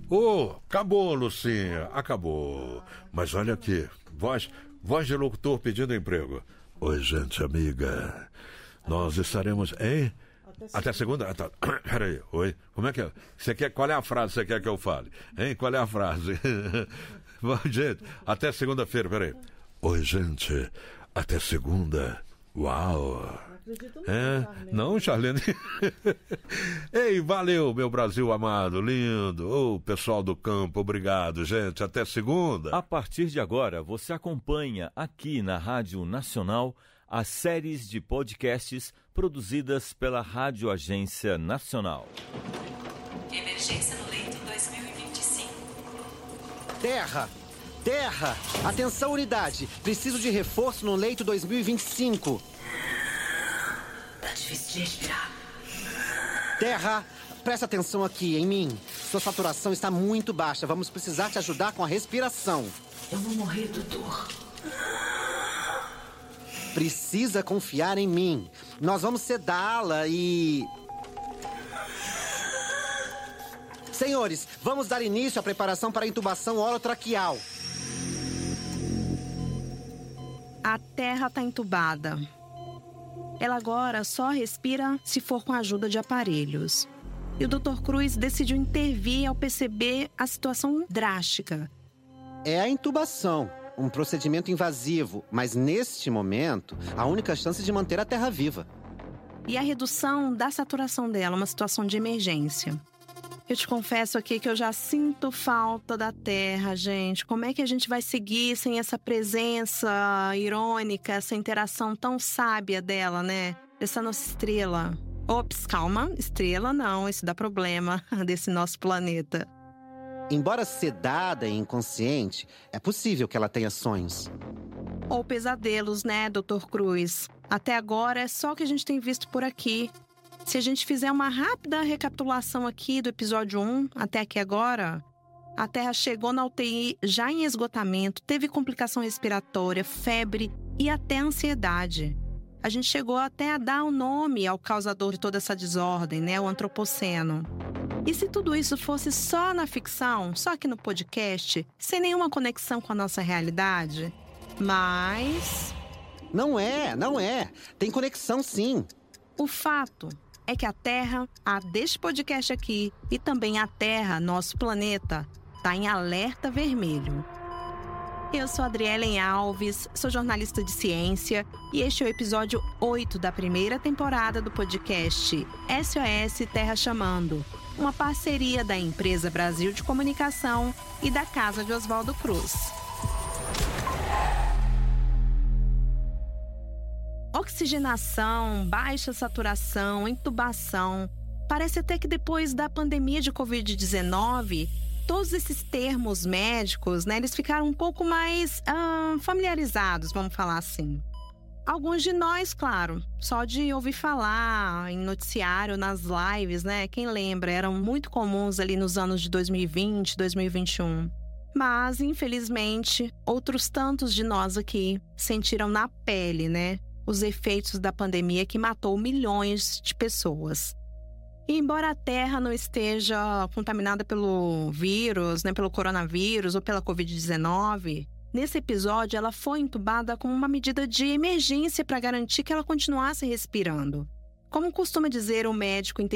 Acabou, Lucinha, acabou. Mas olha aqui, voz de locutor pedindo emprego. Oi, gente, amiga. Nós estaremos, hein? Até segunda? Peraí, oi, como é que é? Qual é a frase que você quer que eu fale? Hein? Qual é a frase? Gente, até segunda-feira, peraí. Oi, gente, até segunda. Uau! Não, Charlene. Ei, valeu, meu Brasil amado, lindo. Pessoal do campo, obrigado, gente. Até segunda. A partir de agora, você acompanha aqui na Rádio Nacional as séries de podcasts produzidas pela Rádio Agência Nacional. Emergência no leito 2025. Terra! Atenção, unidade! Preciso de reforço no leito 2025. Tá difícil de respirar. Terra, presta atenção aqui em mim. Sua saturação está muito baixa. Vamos precisar te ajudar com a respiração. Eu vou morrer, doutor. Precisa confiar em mim. Nós vamos sedá-la e... Senhores, vamos dar início à preparação para a intubação orotraqueal. A Terra está entubada. Ela agora só respira se for com a ajuda de aparelhos. E o Dr. Cruz decidiu intervir ao perceber a situação drástica. É a intubação, um procedimento invasivo, mas neste momento, a única chance de manter a Terra viva. E a redução da saturação dela, uma situação de emergência. Eu te confesso aqui que eu já sinto falta da Terra, gente. Como é que a gente vai seguir sem essa presença irônica, essa interação tão sábia dela, né? Dessa nossa estrela. Ops, calma, estrela não, isso dá problema desse nosso planeta. Embora sedada e inconsciente, é possível que ela tenha sonhos. Ou pesadelos, né, Dr. Cruz? Até agora é só o que a gente tem visto por aqui. Se a gente fizer uma rápida recapitulação aqui do episódio 1 até aqui agora, a Terra chegou na UTI já em esgotamento, teve complicação respiratória, febre e até ansiedade. A gente chegou até a dar um nome ao causador de toda essa desordem, né, o antropoceno. E se tudo isso fosse só na ficção, só aqui no podcast, sem nenhuma conexão com a nossa realidade? Mas... Não é. Tem conexão sim. O fato é que a Terra, a deste podcast aqui, e também a Terra, nosso planeta, está em alerta vermelho. Eu sou Adrielen Alves, sou jornalista de ciência e este é o episódio 8 da primeira temporada do podcast SOS Terra Chamando, uma parceria da Empresa Brasil de Comunicação e da Casa de Oswaldo Cruz. Oxigenação, baixa saturação, intubação. Parece até que depois da pandemia de Covid-19, todos esses termos médicos, né, eles ficaram um pouco mais familiarizados, vamos falar assim. Alguns de nós, claro, só de ouvir falar em noticiário, nas lives, né? Quem lembra, eram muito comuns ali nos anos de 2020, 2021. Mas, infelizmente, outros tantos de nós aqui sentiram na pele, né, os efeitos da pandemia que matou milhões de pessoas. E embora a Terra não esteja contaminada pelo vírus, né, pelo coronavírus ou pela Covid-19, nesse episódio ela foi entubada como uma medida de emergência para garantir que ela continuasse respirando. Como costuma dizer o médico